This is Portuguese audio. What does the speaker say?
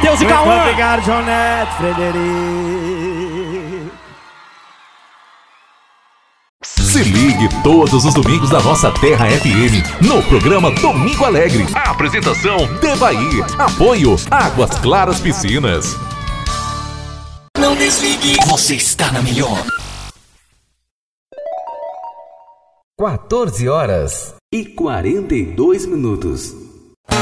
Matheus e Cauã. Muito obrigado, João Neto, Frederico. Se ligue todos os domingos da nossa Terra FM, no programa Domingo Alegre. A apresentação Devaí. Apoio Águas Claras Piscinas. Não desligue, você está na melhor. 14h42 minutos.